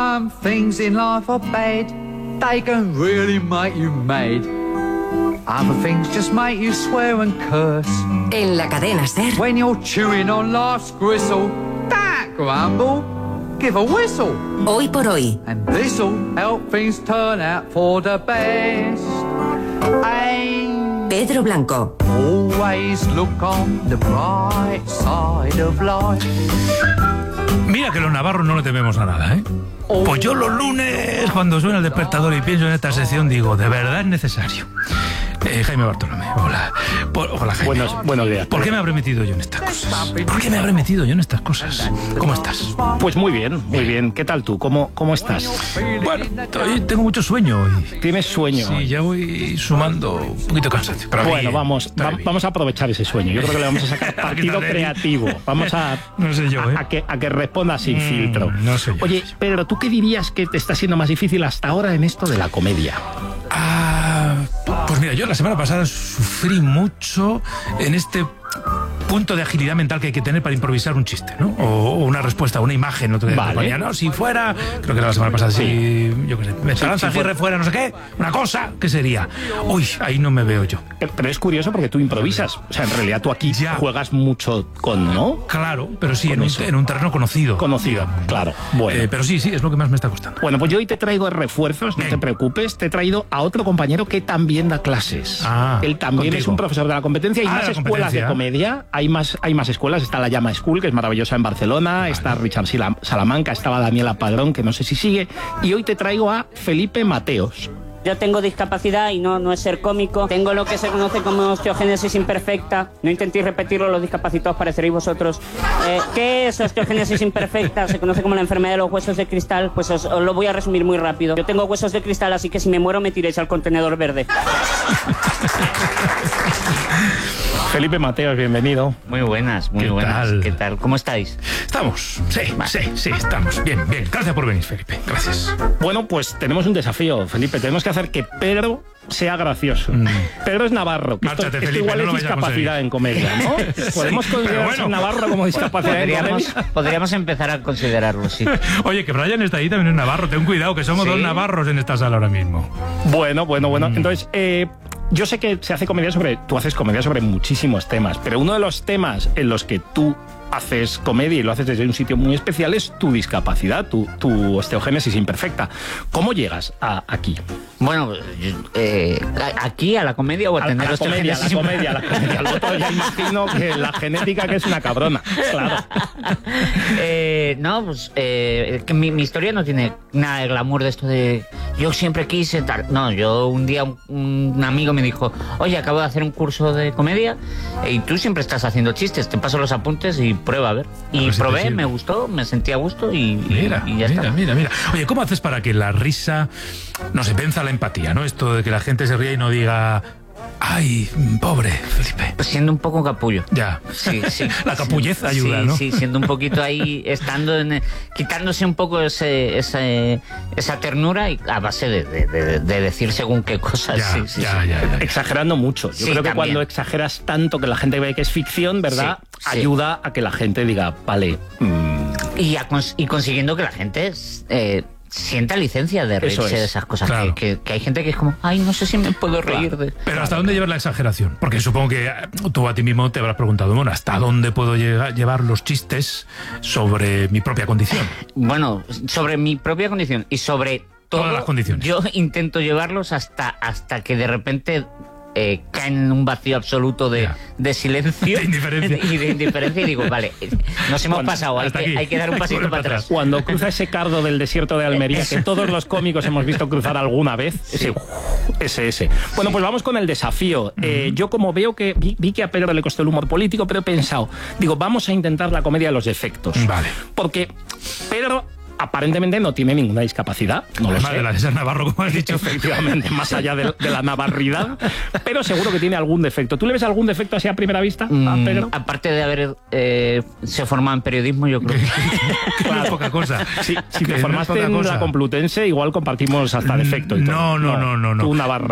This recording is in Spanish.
Some things in life are bad, they can really make you mad. Other things just make you swear and curse. En la cadena SER. When you're chewing on life's gristle, don't grumble, give a whistle. Hoy por hoy. And this'll help things turn out for the best. And Pedro Blanco. always look on the bright side of life. Mira que los navarros no le tememos a nada, ¿eh? Pues yo los lunes, cuando suena el despertador y pienso en esta sección, digo, de verdad es necesario. Jaime Bartolomé, hola. Hola, Jaime. Buenos días. ¿Por qué me habré metido yo en estas cosas? ¿Por qué me habré metido yo en estas cosas? ¿Cómo estás? Pues muy bien. ¿Qué tal tú? ¿Cómo estás? Bueno, hoy tengo mucho sueño hoy. ¿Tienes sueño? Sí, ya voy sumando un poquito de cansancio. Pero bueno, vamos a aprovechar ese sueño. Yo creo que le vamos a sacar partido creativo. Vamos a... No sé yo, ¿eh? A que responda sin filtro. No sé yo. Oye, Pedro, ¿tú qué dirías que te está siendo más difícil hasta ahora en esto de la comedia? Pues mira, yo la semana pasada sufrí mucho en este punto de agilidad mental que hay que tener para improvisar un chiste, ¿no? O una respuesta, una imagen. Otro día ponía, no, si fuera, creo que era la semana pasada, si yo qué sé, Esperanza Aguirre fuera no sé qué, una cosa, ¿qué sería? Uy, ahí no me veo yo. Pero es curioso porque tú improvisas. O sea, en realidad tú aquí juegas mucho con, ¿no? Claro, pero sí, en un terreno conocido. Conocido, claro. Bueno. Pero sí, es lo que más me está costando. Bueno, pues yo hoy te traigo refuerzos, no te preocupes. Te he traído a otro compañero que también da clases. Él también es un profesor de la competencia. Hay más escuelas de comedia. Hay más escuelas, está la Llama School, que es maravillosa en Barcelona, está Richard Salamanca, estaba Daniela Padrón, que no sé si sigue, y hoy te traigo a Felipe Mateos. Yo tengo discapacidad y no es ser cómico. Tengo lo que se conoce como osteogénesis imperfecta. No intentéis repetirlo, los discapacitados pareceréis vosotros. ¿Qué es osteogénesis imperfecta? Se conoce como la enfermedad de los huesos de cristal. Pues os lo voy a resumir muy rápido. Yo tengo huesos de cristal, así que si me muero me tiréis al contenedor verde. Felipe Mateos, bienvenido. Muy buenas, muy buenas. ¿Qué tal? ¿Cómo estáis? Estamos, sí, estamos. Bien. Gracias por venir, Felipe. Gracias. Bueno, pues tenemos un desafío, Felipe. Tenemos que hacer que Pedro sea gracioso. Pedro es navarro. Márchate, esto Felipe, igual no es discapacidad en comedia, ¿no? ¿Podemos considerar a navarro como discapacidad en comedia? Podríamos empezar a considerarlo, sí. Oye, que Brian está ahí también en navarro. Ten cuidado, que somos dos navarros en esta sala ahora mismo. Bueno. Entonces, yo sé que tú haces comedia sobre muchísimos temas, pero uno de los temas en los que tú haces comedia y lo haces desde un sitio muy especial es tu discapacidad, tu osteogénesis imperfecta. ¿Cómo llegas aquí? Bueno, ¿aquí a la comedia o a tener osteogénesis? A la comedia. Al otro ya imagino que la genética que es una cabrona, claro. No, pues que mi historia no tiene nada de glamour de esto de yo siempre quise tal. No, yo un día un amigo me dijo, oye, acabo de hacer un curso de comedia y tú siempre estás haciendo chistes, te paso los apuntes y prueba a ver. Y probé, me gustó, me sentí a gusto y ya está. Mira. Oye, ¿cómo haces para que la risa no se venza la empatía, ¿no? Esto de que la gente se ría y no diga... ¡Ay, pobre Felipe! Pues siendo un poco capullo. Ya. Sí. La capullez ayuda, ¿no? Sí, siendo un poquito ahí, quitándose un poco esa ternura y a base de decir según qué cosas. Ya. Exagerando mucho. Yo creo que cuando exageras tanto que la gente ve que es ficción, ¿verdad? Ayuda a que la gente diga, vale. Y consiguiendo que la gente... sienta licencia de reírse de esas cosas. Claro. Que hay gente que es como, ay, no sé si me puedo reír de... Pero ¿hasta dónde llevar la exageración? Porque supongo que tú a ti mismo te habrás preguntado, bueno, ¿hasta dónde puedo llevar los chistes sobre mi propia condición? Bueno, sobre mi propia condición y sobre todas las condiciones. Yo intento llevarlos hasta que de repente... caen en un vacío absoluto de silencio y de indiferencia y digo, vale, nos hemos pasado, hay que dar un pasito para atrás. Cuando cruza ese cardo del desierto de Almería, que todos los cómicos hemos visto cruzar alguna vez, ese. Bueno, pues vamos con el desafío. Yo como veo que vi que a Pedro le costó el humor político, pero he pensado, vamos a intentar la comedia de los defectos. Vale. Porque Pedro... aparentemente no tiene ninguna discapacidad, no lo sé. De la de ser navarro, como has dicho. Efectivamente, más allá de la navarridad, pero seguro que tiene algún defecto. ¿Tú le ves algún defecto así a primera vista a Pedro? Aparte de haber se formado en periodismo, yo creo que... Claro. Es poca cosa. Si te formaste en la Complutense, igual compartimos hasta defecto y todo. No. Tú navarra.